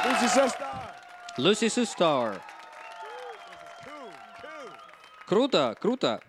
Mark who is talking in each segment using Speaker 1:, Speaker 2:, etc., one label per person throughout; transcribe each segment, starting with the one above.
Speaker 1: Lucy Star.
Speaker 2: Lucy Sue Star. Круто, круто.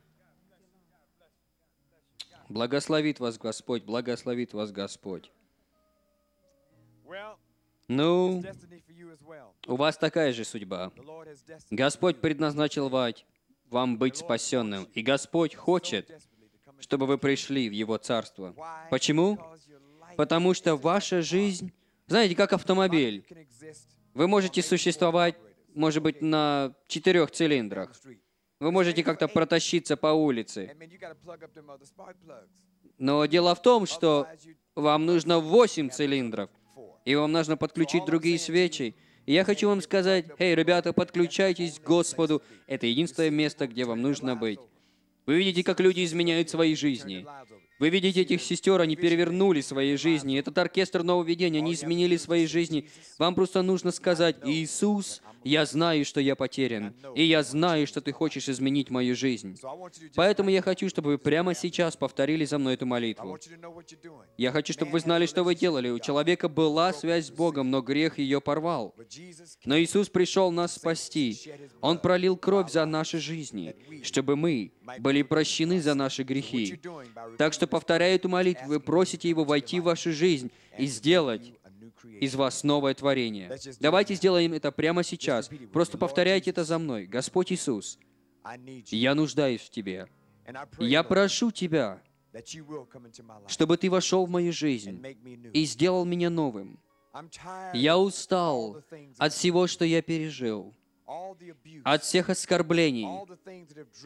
Speaker 2: Благословит вас Господь, благословит вас Господь.
Speaker 1: Well,
Speaker 2: Ну,
Speaker 1: destiny for you as well.
Speaker 2: у вас такая же судьба.
Speaker 1: The Lord has destiny
Speaker 2: Господь предназначил вам быть спасенным. И Господь хочет,
Speaker 1: desperately to come.
Speaker 2: чтобы вы пришли в Его Царство. Почему?
Speaker 1: Because your life
Speaker 2: Потому что ваша жизнь, знаете, как автомобиль.
Speaker 1: can exist
Speaker 2: Вы можете существовать, может быть, на 4 цилиндрах.
Speaker 1: street.
Speaker 2: Вы можете как-то протащиться по улице.
Speaker 1: And man, you got to plug up them other spark plugs.
Speaker 2: Но дело в том, что вам нужно 8 цилиндров, и вам нужно подключить другие свечи. И я хочу вам сказать, эй, ребята, подключайтесь к Господу. Это единственное место, где вам нужно быть. Вы видите, как люди изменяют свои жизни. Вы видите этих сестер, они перевернули свои жизни. Этот оркестр нововведения, они изменили свои жизни. Вам просто нужно сказать: Иисус, я знаю, что я потерян, и я знаю, что Ты хочешь изменить мою жизнь.
Speaker 1: So I want you to just
Speaker 2: Поэтому я хочу, чтобы вы прямо сейчас повторили за мной эту
Speaker 1: I
Speaker 2: молитву.
Speaker 1: want you to know what you're doing.
Speaker 2: Я хочу, чтобы вы знали, что вы делали. У человека была связь с Богом, но грех ее порвал.
Speaker 1: But Jesus
Speaker 2: Но Иисус пришел нас спасти. Он пролил кровь за наши жизни, чтобы мы были прощены за наши грехи.
Speaker 1: doing by
Speaker 2: Так что, повторяя эту молитву, вы просите Его войти в вашу жизнь и сделать
Speaker 1: a new creation.
Speaker 2: из вас новое творение. Давайте сделаем это прямо сейчас. Просто повторяйте это за мной. Господь Иисус,
Speaker 1: I need you.
Speaker 2: я нуждаюсь в Тебе.
Speaker 1: And I pray,
Speaker 2: Я
Speaker 1: Lord,
Speaker 2: прошу Тебя,
Speaker 1: that you will come into my life
Speaker 2: чтобы Ты вошел в мою
Speaker 1: and
Speaker 2: жизнь
Speaker 1: make me new.
Speaker 2: и сделал меня новым.
Speaker 1: I'm tired
Speaker 2: Я
Speaker 1: of all
Speaker 2: устал
Speaker 1: the things,
Speaker 2: от всего, что я пережил,
Speaker 1: all the abuse,
Speaker 2: от всех оскорблений,
Speaker 1: all the things that have